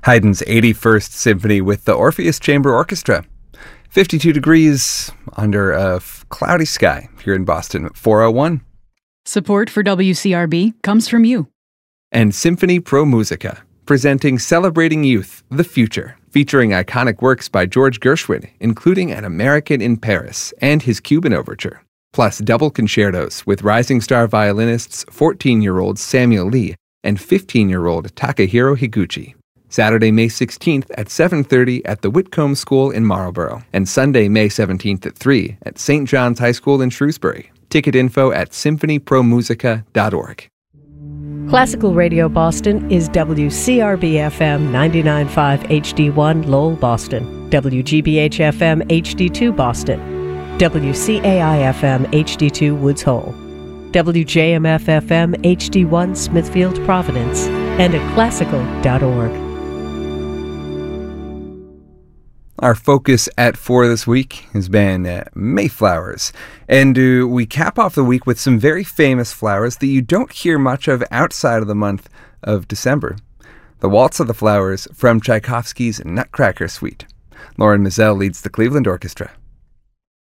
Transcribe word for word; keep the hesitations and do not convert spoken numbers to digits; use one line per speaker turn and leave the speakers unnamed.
Haydn's eighty-first Symphony with the Orpheus Chamber Orchestra. fifty-two degrees under a f- cloudy sky here in Boston at four oh one.
Support for W C R B comes from you.
And Symphony Pro Musica, presenting Celebrating Youth, the Future, featuring iconic works by George Gershwin, including An American in Paris and his Cuban Overture, plus double concertos with rising star violinists fourteen-year-old Samuel Lee and fifteen-year-old Takahiro Higuchi. Saturday, May sixteenth at seven thirty at the Whitcomb School in Marlborough, and Sunday, May seventeenth at three at Saint John's High School in Shrewsbury. Ticket info at symphony pro musica dot org.
Classical Radio Boston is W C R B F M ninety-nine point five H D one Lowell, Boston, W G B H F M H D two Boston, W C A I F M H D two Woods Hole, W J M F F M H D one Smithfield, Providence, and at classical dot org.
Our focus at four this week has been uh, Mayflowers. And uh, we cap off the week with some very famous flowers that you don't hear much of outside of the month of December. The Waltz of the Flowers from Tchaikovsky's Nutcracker Suite. Lauren Mizell leads the Cleveland Orchestra.